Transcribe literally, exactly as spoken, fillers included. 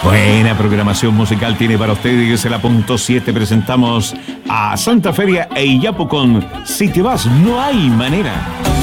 Buena programación musical tiene para ustedes el punto siete. Presentamos a Santa Feria e Iyapu con Si te vas no hay manera.